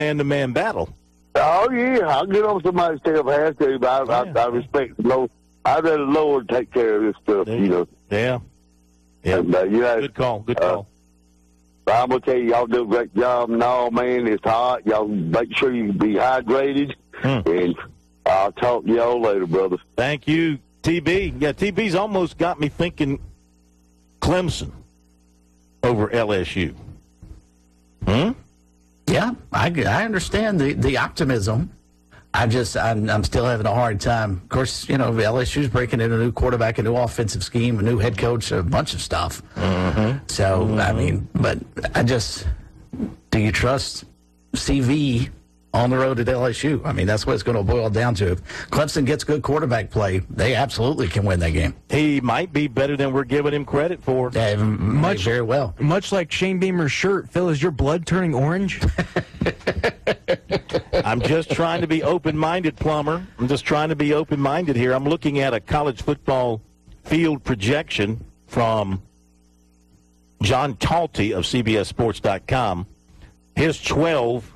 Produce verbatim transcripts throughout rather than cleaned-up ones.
man-to-man battle. Oh, yeah. I'll get on somebody's tail if I have to, but I, yeah. I, I respect the Lord. I'd let the Lord take care of this stuff, There you know. Yeah. Yeah. And, uh, you know, Good call. Good uh, call. I'm going to tell you, y'all do a great job and all, man. It's hot. Y'all make sure you be hydrated. Hmm. And I'll talk to y'all later, brother. Thank you, T B. Yeah, T B's almost got me thinking Clemson over L S U. Hmm? Yeah, I, I understand the, the optimism. I just, I'm, I'm still having a hard time. Of course, you know, L S U's breaking in a new quarterback, a new offensive scheme, a new head coach, a bunch of stuff. Mm-hmm. So, mm-hmm. I mean, but I just, do you trust C V on the road at L S U? I mean, that's what it's going to boil down to. If Clemson gets good quarterback play, they absolutely can win that game. He might be better than we're giving him credit for. Yeah, much, very well. Much like Shane Beamer's shirt. Phil, is your blood turning orange? I'm just trying to be open-minded, Plummer. I'm just trying to be open-minded here. I'm looking at a college football field projection from John Talty of C B S Sports dot com. His twelve,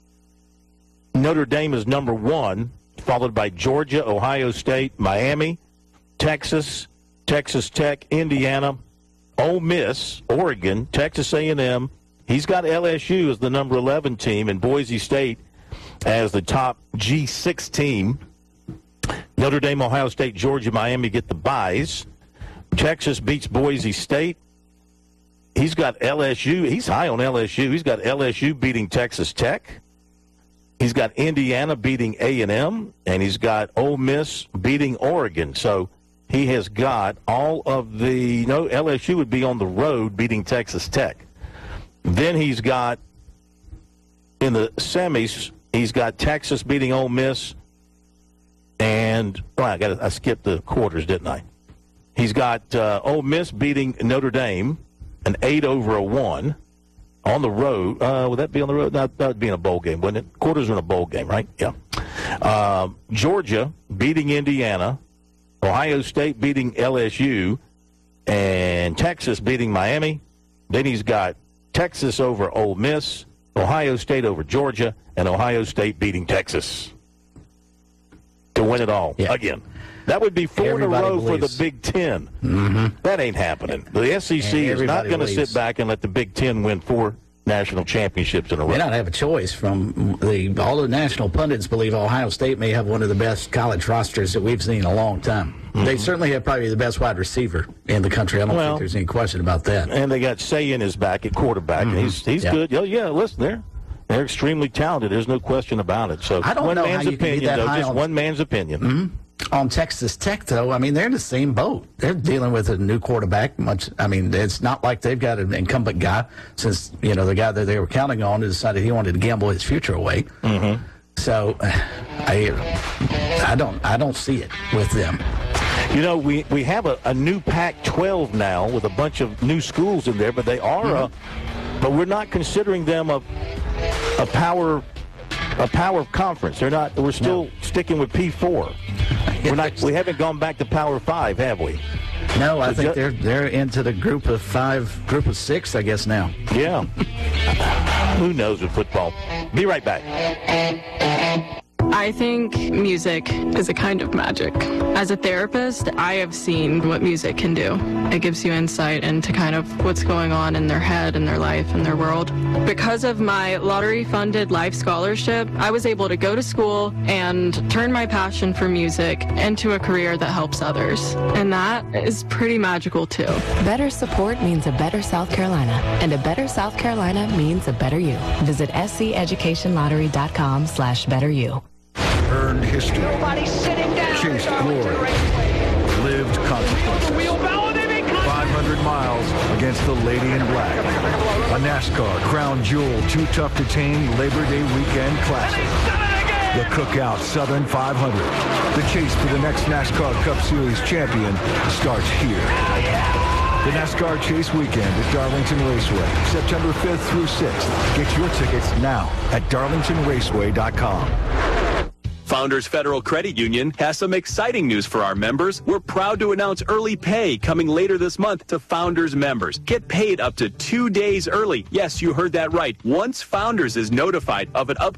Notre Dame is number one, followed by Georgia, Ohio State, Miami, Texas, Texas Tech, Indiana, Ole Miss, Oregon, Texas A and M. He's got L S U as the number eleven team and Boise State as the top G six team. Notre Dame, Ohio State, Georgia, Miami get the byes. Texas beats Boise State. He's got L S U. He's high on L S U. He's got L S U beating Texas Tech. He's got Indiana beating A and M, and he's got Ole Miss beating Oregon. So he has got all of the, no, L S U would be on the road beating Texas Tech. Then he's got, in the semis, he's got Texas beating Ole Miss, and, well, I, got I skipped the quarters, didn't I? He's got uh, Ole Miss beating Notre Dame, an eight over a one. On the road, uh, would that be on the road? No, that would be in a bowl game, wouldn't it? Quarters are in a bowl game, right? Yeah. Uh, Georgia beating Indiana, Ohio State beating L S U, and Texas beating Miami. Then he's got Texas over Ole Miss, Ohio State over Georgia, and Ohio State beating Texas to win it all yeah. again. That would be four Everybody in a row believes. for the Big Ten. Mm-hmm. That ain't happening. The S E C is not going to sit back and let the Big Ten win four national championships in a row. They don't have a choice. From the all the national pundits believe Ohio State may have one of the best college rosters that we've seen in a long time. Mm-hmm. They certainly have probably the best wide receiver in the country. I don't well, think there's any question about that. And they got Sayin is back at quarterback. Mm-hmm. And he's he's yeah. good. Oh, yeah, listen, they're, they're extremely talented. There's no question about it. So I don't one know man's how you can be opinion, that though, high just on- one man's opinion. Mm-hmm. On Texas Tech, though, I mean, they're in the same boat. They're dealing with a new quarterback. Much, I mean, it's not like they've got an incumbent guy, since, you know, the guy that they were counting on decided he wanted to gamble his future away. Mm-hmm. So, I, I don't, I don't see it with them. You know, we, we have a, a new Pac twelve now with a bunch of new schools in there, but they are mm-hmm. a, but we're not considering them a, a power. A power conference. They're not. We're still no. sticking with P four. We're not. We haven't gone back to Power Five, have we? No, I so think ju- they're they're into the group of five, group of six, I guess now. Yeah. Who knows with football? Be right back. I think music is a kind of magic. As a therapist, I have seen what music can do. It gives you insight into kind of what's going on in their head and their life and their world. Because of my lottery-funded life scholarship, I was able to go to school and turn my passion for music into a career that helps others. And that is pretty magical, too. Better support means a better South Carolina, and a better South Carolina means a better you. Visit sceducationlottery.com slash better you. Earned history, chased glory, lived consequences. five hundred miles against the Lady in Black. A NASCAR Crown Jewel Too Tough to Tame Labor Day Weekend Classic. The Cookout Southern five hundred. The chase for the next NASCAR Cup Series champion starts here. The NASCAR Chase Weekend at Darlington Raceway, September fifth through sixth. Get your tickets now at darlington raceway dot com. Founders Federal Credit Union has some exciting news for our members. We're proud to announce early pay coming later this month to Founders members. Get paid up to two days early. Yes, you heard that right. Once Founders is notified of an up